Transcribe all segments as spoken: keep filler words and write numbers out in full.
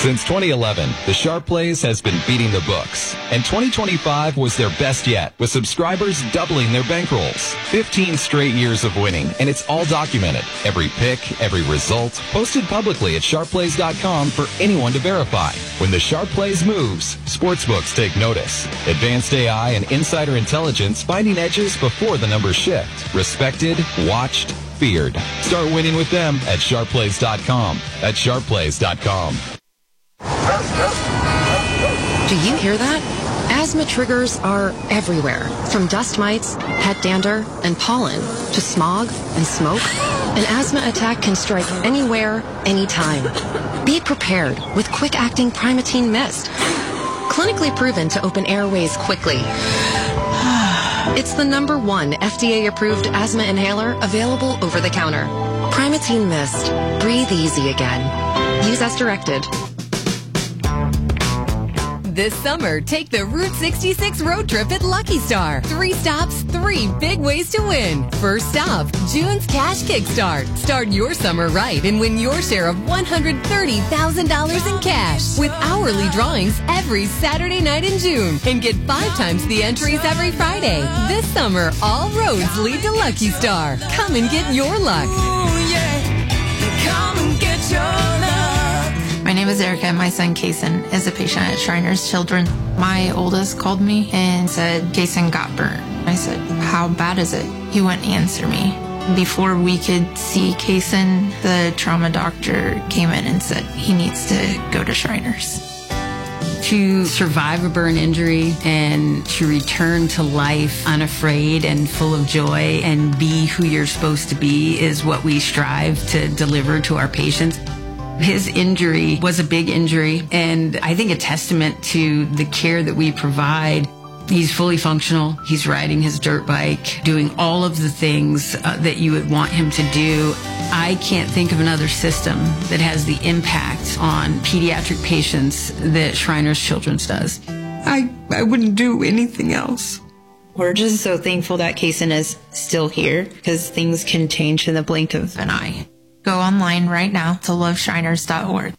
Since twenty eleven, the Sharp Plays has been beating the books, and twenty twenty-five was their best yet, with subscribers doubling their bankrolls. fifteen straight years of winning, and it's all documented. Every pick, every result, posted publicly at sharp plays dot com for anyone to verify. When the Sharp Plays moves, sportsbooks take notice. Advanced A I and insider intelligence finding edges before the numbers shift. Respected, watched, feared. Start winning with them at sharp plays dot com. At sharp plays dot com. Do you hear that? Asthma triggers are everywhere, from dust mites, pet dander, and pollen, to smog and smoke. An asthma attack can strike anywhere, anytime. Be prepared with quick-acting Primatene Mist. Clinically proven to open airways quickly. It's the number one F D A-approved asthma inhaler available over the counter. Primatene Mist. Breathe easy again. Use as directed. This summer, take the Route sixty-six road trip at Lucky Star. Three stops, three big ways to win. First stop, June's Cash Kickstart. Start your summer right and win your share of one hundred thirty thousand dollars in cash with hourly drawings every Saturday night in June. And get five times the entries every Friday. This summer, all roads lead to Lucky Star. Come and get your luck. Ooh, yeah. Come and get your luck. My name is Erica, and my son, Kason, is a patient at Shriners Children. My oldest called me and said, Kason got burnt. I said, how bad is it? He wouldn't answer me. Before we could see Kason, the trauma doctor came in and said he needs to go to Shriners. To survive a burn injury and to return to life unafraid and full of joy and be who you're supposed to be is what we strive to deliver to our patients. His injury was a big injury, and I think a testament to the care that we provide. He's fully functional. He's riding his dirt bike, doing all of the things uh, that you would want him to do. I can't think of another system that has the impact on pediatric patients that Shriners Children's does. I, I wouldn't do anything else. We're just so thankful that Kason is still here, because things can change in the blink of an eye. Go online right now to love shriners dot org.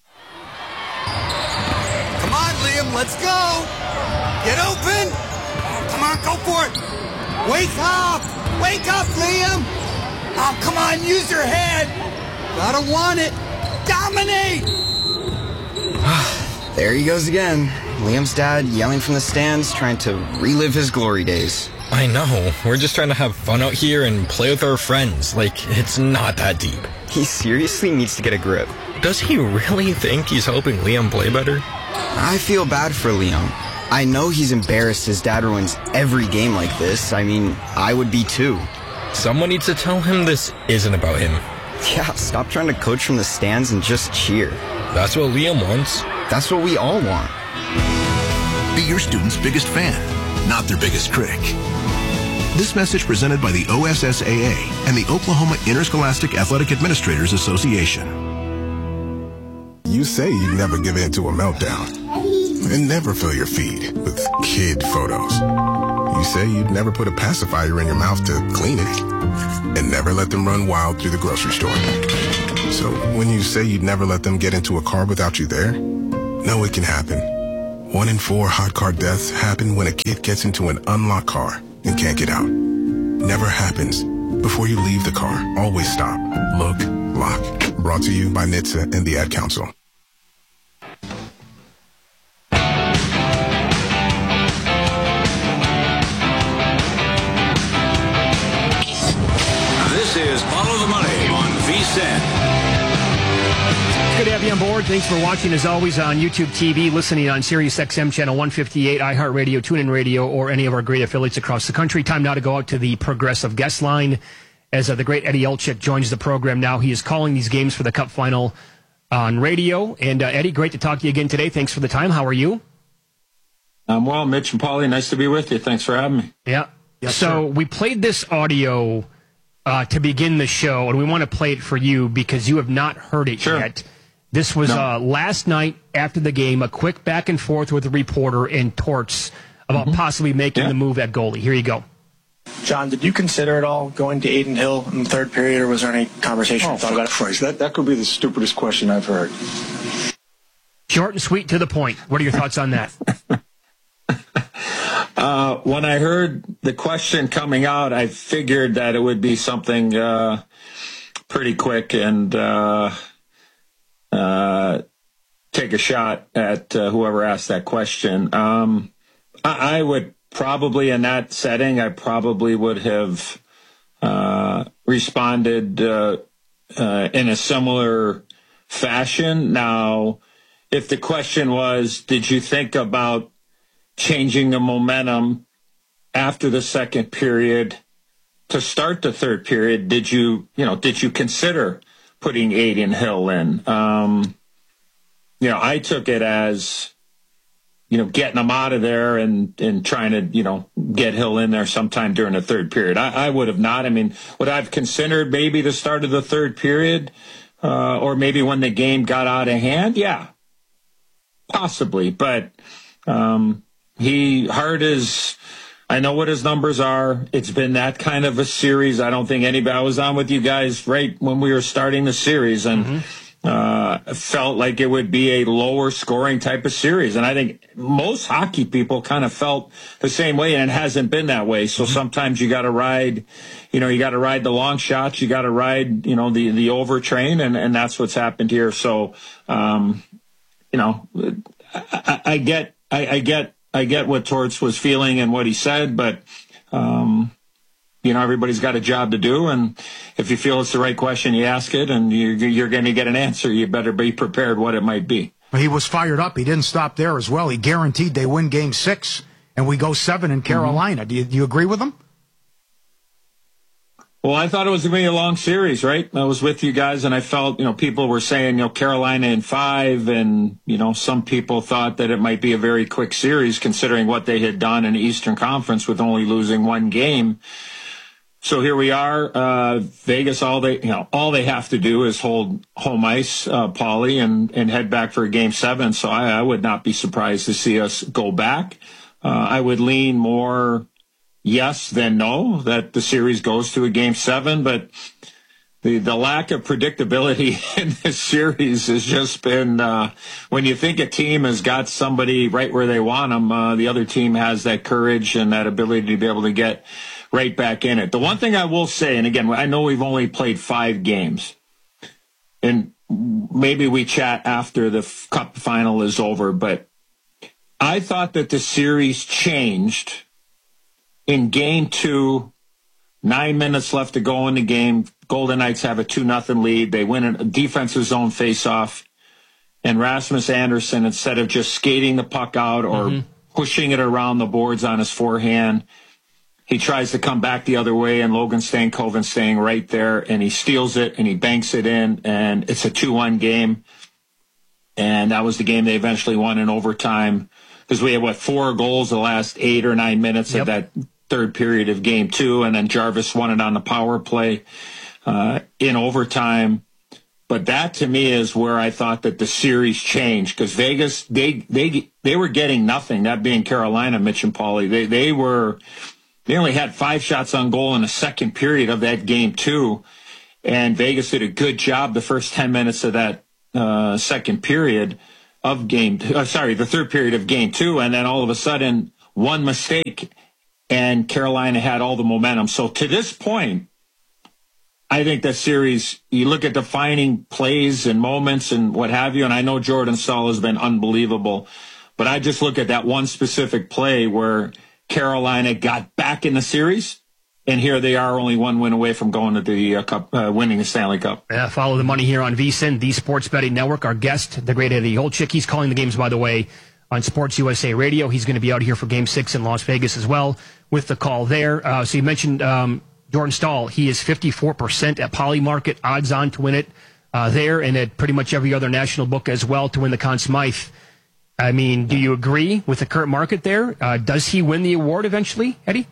Come on, Liam, let's go. Get open. Come on, go for it. Wake up. Wake up, Liam. Oh, come on, use your head. Gotta want it. Dominate. There he goes again. Liam's dad yelling from the stands, trying to relive his glory days. I know. We're just trying to have fun out here and play with our friends. Like, it's not that deep. He seriously needs to get a grip. Does he really think he's helping Liam play better? I feel bad for Liam. I know he's embarrassed his dad ruins every game like this. I mean, I would be too. Someone needs to tell him this isn't about him. Yeah, stop trying to coach from the stands and just cheer. That's what Liam wants. That's what we all want. Be your student's biggest fan, not their biggest critic. This message presented by the O S S A A and the Oklahoma Interscholastic Athletic Administrators Association. You say you'd never give in to a meltdown and never fill your feed with kid photos. You say you'd never put a pacifier in your mouth to clean it and never let them run wild through the grocery store. So when you say you'd never let them get into a car without you there, know it can happen. One in four hot car deaths happen when a kid gets into an unlocked car and can't get out. Never happens. Before you leave the car, always stop, look, lock. Brought to you by N H T S A and the Ad Council. This is Follow the Money on V S I N. Good to have you on board. Thanks for watching, as always, on YouTube T V, listening on Sirius X M Channel one fifty-eight, iHeartRadio, TuneIn Radio, or any of our great affiliates across the country. Time now to go out to the Progressive Guest Line as uh, the great Eddie Elchik joins the program now. He is calling these games for the Cup Final on radio. And, uh, Eddie, great to talk to you again today. Thanks for the time. How are you? I'm well, Mitch and Paulie. Nice to be with you. Thanks for having me. Yeah. Yes, so sir. We played this audio uh, to begin the show, and we want to play it for you because you have not heard it sure. yet. This was no. uh, last night after the game, a quick back and forth with a reporter and Torts about mm-hmm. possibly making yeah. the move at goalie. Here you go. John, did you consider at all going to Aiden Hill in the third period, or was there any conversation oh, thought about it? Christ, that, that could be the stupidest question I've heard. Short and sweet to the point. What are your thoughts on that? uh, when I heard the question coming out, I figured that it would be something uh, pretty quick and uh, uh, take a shot at uh, whoever asked that question. Um, I, I would probably, in that setting, I probably would have uh, responded uh, uh, in a similar fashion. Now, if the question was, did you think about changing the momentum after the second period to start the third period? Did you, you know, did you consider putting Adin Hill in? Um, you know, I took it as, you know, getting him out of there and, and trying to, you know, get Hill in there sometime during the third period. I, I would have not. I mean, would I have considered maybe the start of the third period uh, or maybe when the game got out of hand? Yeah. Possibly, but um, he hard as I know what his numbers are. It's been that kind of a series. I don't think anybody. I was on with you guys right when we were starting the series, and mm-hmm. uh, felt like it would be a lower scoring type of series. And I think most hockey people kind of felt the same way, and it hasn't been that way. So mm-hmm. sometimes you got to ride, you know, you got to ride the long shots. You got to ride, you know, the the over train, and and that's what's happened here. So. Um, You know, I, I get, I, I get, I get what Torts was feeling and what he said, but um, you know, everybody's got a job to do, and if you feel it's the right question, you ask it, and you, you're going to get an answer. You better be prepared what it might be. He was fired up. He didn't stop there as well. He guaranteed they win Game Six, and we go seven in Carolina. Mm-hmm. Do you, do you agree with him? Well, I thought it was going to be a long series, right? I was with you guys, and I felt, you know, people were saying, you know, Carolina in five, and, you know, some people thought that it might be a very quick series considering what they had done in the Eastern Conference with only losing one game. So here we are, uh, Vegas, all they, you know, all they have to do is hold home ice, uh, Paulie, and, and head back for a game seven. So I, I would not be surprised to see us go back. Uh, I would lean more yes, then no, that the series goes to a game seven, but the, the lack of predictability in this series has just been, uh, when you think a team has got somebody right where they want them, uh, the other team has that courage and that ability to be able to get right back in it. The one thing I will say, and again, I know we've only played five games, and maybe we chat after the Cup final is over, but I thought that the series changed in game two, nine minutes left to go in the game. Golden Knights have a two nothing lead. They win a defensive zone faceoff. And Rasmus Andersson, instead of just skating the puck out or mm-hmm. pushing it around the boards on his forehand, he tries to come back the other way, and Logan Stankoven staying right there, and he steals it, and he banks it in, and it's a two one game. And that was the game they eventually won in overtime, because we had, what, four goals the last eight or nine minutes yep. of that third period of game two, and then Jarvis won it on the power play uh, in overtime. But that, to me, is where I thought that the series changed, because Vegas, they they they were getting nothing, that being Carolina, Mitch and Paulie. They, they were, they only had five shots on goal in the second period of that game two, and Vegas did a good job the first ten minutes of that uh, second period of game, uh, sorry, the third period of game two, and then all of a sudden, one mistake, and Carolina had all the momentum. So to this point, I think that series, you look at defining plays and moments and what have you, and I know Jordan Staal has been unbelievable, but I just look at that one specific play where Carolina got back in the series, and here they are, only one win away from going to the uh, Cup, uh, winning the Stanley Cup. Yeah, follow the money here on VSiN, the Sports Betting Network. Our guest, the great Eddie Olczyk, he's calling the games, by the way, on Sports U S A Radio. He's going to be out here for Game Six in Las Vegas as well with the call there. Uh, so you mentioned um, Jordan Staal. He is fifty-four percent at Polymarket, odds on to win it uh, there, and at pretty much every other national book as well to win the Conn Smythe. I mean, do you agree with the current market there? Uh, does he win the award eventually, Eddie?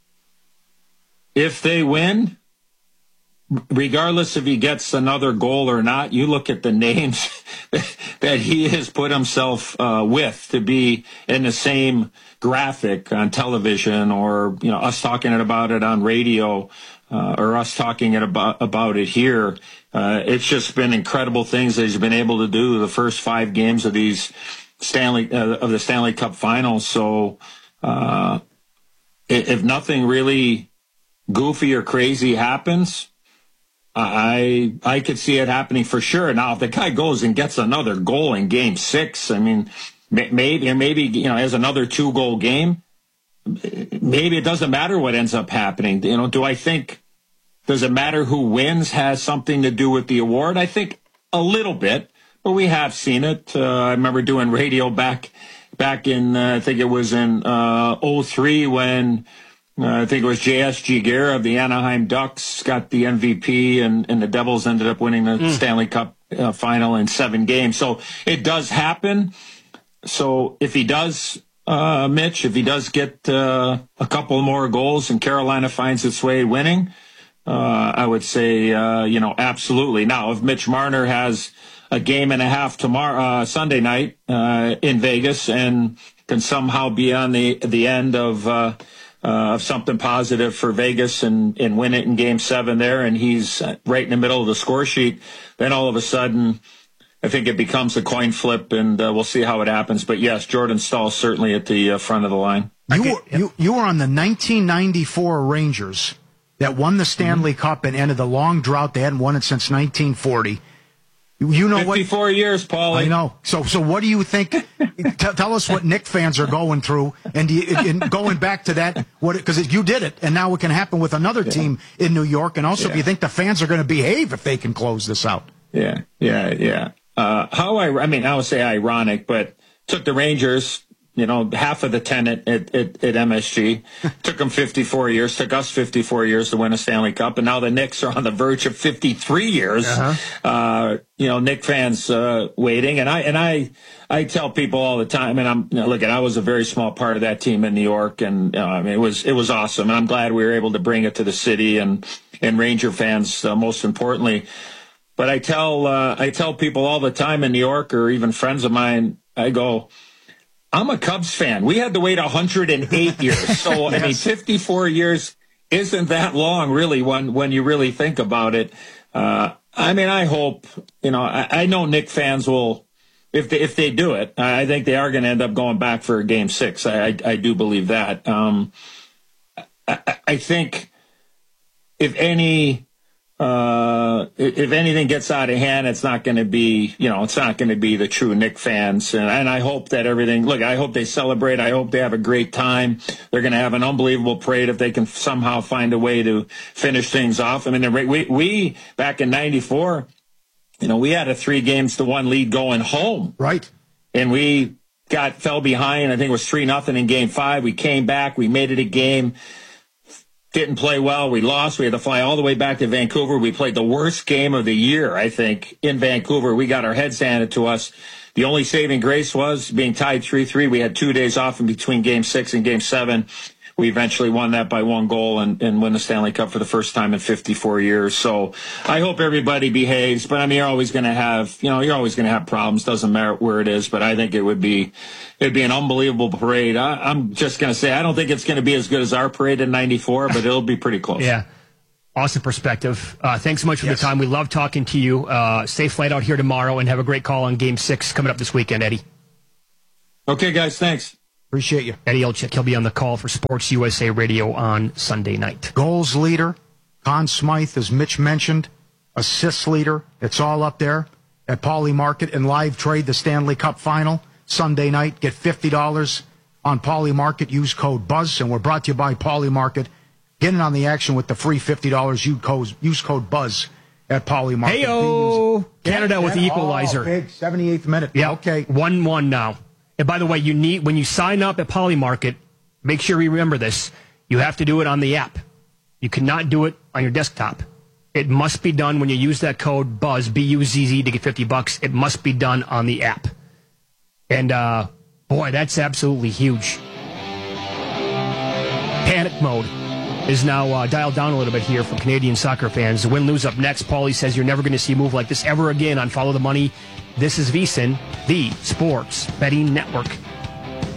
If they win, regardless if he gets another goal or not, you look at the names that he has put himself uh, with to be in the same graphic on television, or, you know, us talking about it on radio. uh, or us talking it about, about it here. Uh, it's just been incredible things that he's been able to do the first five games of these Stanley, uh, of the Stanley Cup Finals. So, uh, if nothing really goofy or crazy happens, I I could see it happening for sure. Now, if the guy goes and gets another goal in Game Six, I mean, maybe maybe you know has another two goal game. Maybe it doesn't matter what ends up happening. You know, do I think does it matter who wins has something to do with the award? I think a little bit, but we have seen it. Uh, I remember doing radio back back in uh, I think it was in uh, oh three when. Uh, I think it was J S Giguère of the Anaheim Ducks got the M V P, and, and the Devils ended up winning the mm. Stanley Cup uh, final in seven games. So it does happen. So if he does, uh, Mitch, if he does get uh, a couple more goals and Carolina finds its way winning, uh, I would say, uh, you know, absolutely. Now, if Mitch Marner has a game and a half tomorrow, uh, Sunday night uh, in Vegas, and can somehow be on the the end of uh, Uh, of something positive for Vegas and, and win it in Game Seven there, and he's right in the middle of the score sheet, then all of a sudden, I think it becomes a coin flip, and uh, we'll see how it happens. But yes, Jordan Staal certainly at the uh, front of the line. You were, you, you were on the nineteen ninety-four Rangers that won the Stanley mm-hmm. Cup and ended the long drought. They hadn't won it since nineteen forty. You know what? fifty-four years, Paulie. I know. So, so what do you think? t- tell us what Knick fans are going through, and, do you, and going back to that, what because you did it, and now it can happen with another yeah. team in New York. And also, yeah. if you think the fans are going to behave if they can close this out. Yeah, yeah, yeah. Uh, how I, I mean, I would say ironic, but took the Rangers. You know, half of the tenant at, at, at M S G. Took them fifty-four years, took us fifty-four years to win a Stanley Cup, and now the Knicks are on the verge of fifty-three years. Uh-huh. Uh, you know, Knick fans uh, waiting, and I and I I tell people all the time, and I'm you know, look, at I was a very small part of that team in New York, and uh, I mean it was it was awesome, and I'm glad we were able to bring it to the city and and Ranger fans uh, most importantly. But I tell uh, I tell people all the time in New York, or even friends of mine, I go, I'm a Cubs fan. We had to wait one hundred eight years. So, yes. I mean, fifty-four years isn't that long, really, when, when you really think about it. Uh, I mean, I hope, you know, I, I know Knick fans will, if they, if they do it, I think they are going to end up going back for game six. I, I, I do believe that. Um, I, I think if any, Uh, if anything gets out of hand, it's not going to be, you know, it's not going to be the true Knick fans. And, and I hope that everything, look, I hope they celebrate. I hope they have a great time. They're going to have an unbelievable parade if they can somehow find a way to finish things off. I mean, we, we back in ninety-four, you know, we had a three games to one lead going home. Right. And we got, fell behind. I think it was three nothing in game five. We came back. We made it a game. Didn't play well. We lost. We had to fly all the way back to Vancouver. We played the worst game of the year, I think, in Vancouver. We got our heads handed to us. The only saving grace was being tied three three. We had two days off in between game six and game seven. We eventually won that by one goal and, and win the Stanley Cup for the first time in fifty-four years. So I hope everybody behaves. But, I mean, you're always going to have, you know, you're always going to have problems. Doesn't matter where it is. But I think it would be, it'd be an unbelievable parade. I, I'm just going to say, I don't think it's going to be as good as our parade in ninety-four, but it'll be pretty close. Yeah. Awesome perspective. Uh, thanks so much for yes. the time. We love talking to you. Uh, safe flight out here tomorrow, and have a great call on game six coming up this weekend, Eddie. Okay, guys. Thanks. Appreciate you. Eddie Olczyk, he'll be on the call for Sports U S A Radio on Sunday night. Goals leader, Conn Smythe, as Mitch mentioned. Assists leader, it's all up there at Pauly Market and live trade the Stanley Cup Final Sunday night. Get fifty dollars on Pauly Market. Use code BUZZ, and we're brought to you by Pauly Market. Get in on the action with the free fifty dollars. Use code, use code BUZZ at Pauly Market. Hey-o! Canada yeah, with the equalizer. Oh, big seventy-eighth minute. Yeah, okay. one one now. And by the way, you need when you sign up at Pauly Market, make sure you remember this. You have to do it on the app. You cannot do it on your desktop. It must be done when you use that code BUZZ, B U Z Z, to get fifty bucks. It must be done on the app. And, uh, boy, that's absolutely huge. Panic mode is now uh, dialed down a little bit here for Canadian soccer fans. Win-lose up next. Pauly says you're never going to see a move like this ever again on Follow the Money. This is VSiN, the Sports Betting Network.